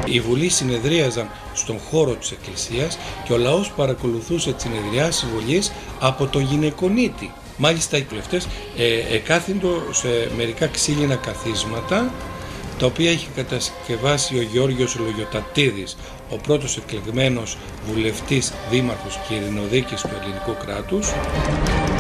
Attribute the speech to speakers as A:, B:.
A: Η Βουλή συνεδρίαζαν στον χώρο της Εκκλησίας και ο λαός παρακολουθούσε τις συνεδριάσεις Βουλής από το γυναικονίτη. Μάλιστα οι κλεφτές εκάθυντο σε μερικά ξύλινα καθίσματα, τα οποία είχε κατασκευάσει ο Γεώργιος Λογιοτατίδης, ο πρώτος εκλεγμένος βουλευτής, δήμαρχος και ειρηνοδίκης του ελληνικού κράτους.